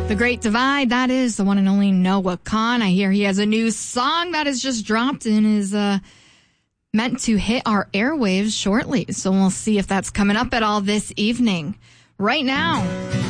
The Great Divide, that is the one and only Noah Kahan. I hear he has a new song that has just dropped and is meant to hit our airwaves shortly. So we'll see if that's coming up at all this evening. Right now,